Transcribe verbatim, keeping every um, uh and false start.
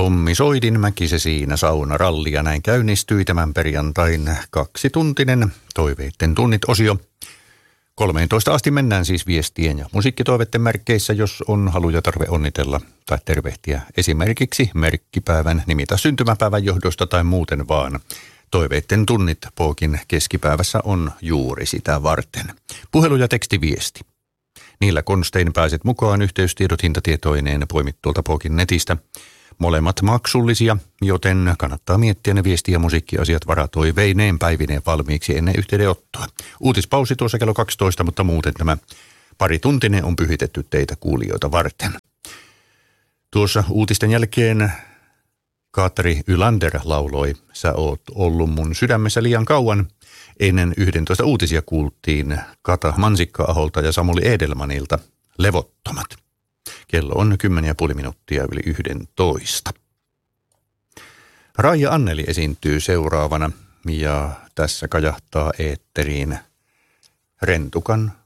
Tommi Soidinmäki se siinä saunaralli ja näin käynnistyi tämän perjantain kaksituntinen toiveitten tunnit-osio. kolmeentoista asti mennään siis viestien ja musiikkitoiveiden merkkeissä, jos on halu ja tarve onnitella tai tervehtiä esimerkiksi merkkipäivän, nimitä syntymäpäivän johdosta tai muuten vaan. Toiveitten tunnit Pookin keskipäivässä on juuri sitä varten. Puhelu ja tekstiviesti. Niillä konstein pääset mukaan yhteystiedot hintatietoineen poimit tuolta Pookin netistä. Molemmat maksullisia, joten kannattaa miettiä ne viesti- ja musiikkiasiat varatoiveineen päivineen valmiiksi ennen yhteydenottoa. Uutispausi tuossa kello kaksitoista, mutta muuten tämä pari tuntinen on pyhitetty teitä kuulijoita varten. Tuossa uutisten jälkeen Katri Ylander lauloi, sä oot ollut mun sydämessä liian kauan. Ennen yhdentoista uutisia kuultiin Kata Mansikka-aholta ja Samuli Edelmanilta Levottomat. Kello on kymmenen ja puoli minuuttia yli yhdentoista. Raija Anneli esiintyy seuraavana ja tässä kajahtaa eetteriin Rentukan